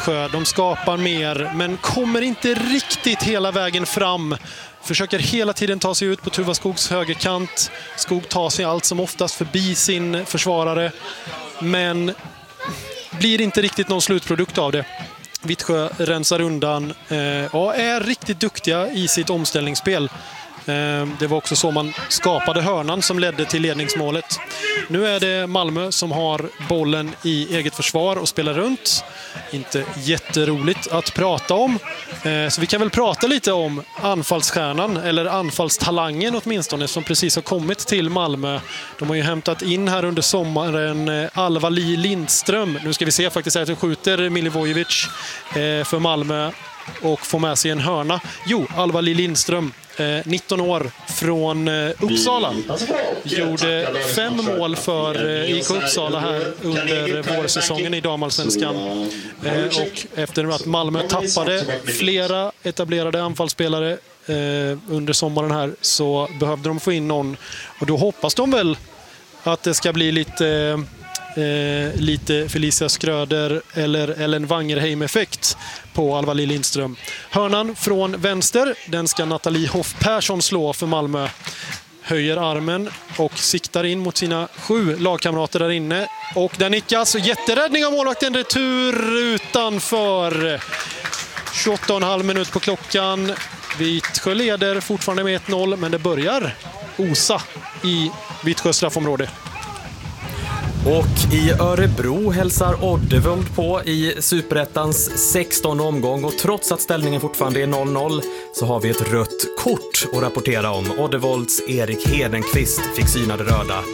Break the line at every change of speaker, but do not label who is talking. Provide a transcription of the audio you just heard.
Vittsjö. De skapar mer, men kommer inte riktigt hela vägen fram. Försöker hela tiden ta sig ut på Tuva Skogs högerkant. Skog tar sig allt som oftast förbi sin försvarare, men blir inte riktigt någon slutprodukt av det. Vittsjö rensar undan och är riktigt duktiga i sitt omställningsspel. Det var också så man skapade hörnan som ledde till ledningsmålet. Nu är det Malmö som har bollen i eget försvar och spelar runt. Inte jätteroligt att prata om. Så vi kan väl prata lite om anfallsstjärnan, eller anfallstalangen åtminstone, som precis har kommit till Malmö. De har ju hämtat in här under sommaren Alva-Li Lindström. Nu ska vi se faktiskt att de skjuter Milivojevic för Malmö och får med sig en hörna. Alva-Li Lindström, 19 år från Uppsala. Gjorde 5 mål för IK Uppsala här under vårsäsongen i damallsvenskan. Och efter att Malmö tappade flera etablerade anfallsspelare under sommaren här, så behövde de få in någon. Och då hoppas de väl att det ska bli lite Felicia Skröder eller Ellen Wangerheim-effekt på Alva-Li Lindström. Hörnan från vänster, den ska Nathalie Hoff Persson slå för Malmö. Höjer armen och siktar in mot sina 7 lagkamrater där inne. Och där nickas. Jätteräddning av målvakten, retur utanför. 28,5 minut på klockan. Vittsjö leder fortfarande med 1-0, men det börjar osa i Vittsjö straffområde.
Och i Örebro hälsar Oddevold på i Superettans 16:e omgång, och trots att ställningen fortfarande är 0-0 så har vi ett rött kort att rapportera om. Oddevolds Erik Hedenqvist fick syna det röda